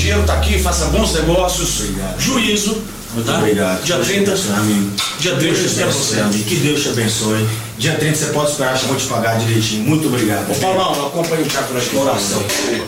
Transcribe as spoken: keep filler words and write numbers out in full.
dinheiro está aqui, faça bons negócios. Obrigado. Juízo. Muito tá? obrigado. Dia trinta. Amigo. Dia trinta, Deus te espero abençoe, você. amigo. Que Deus te abençoe. Dia trinta você pode esperar, que eu vou te pagar direitinho. Muito obrigado. Ô Paulão, acompanha o Thiago na exploração.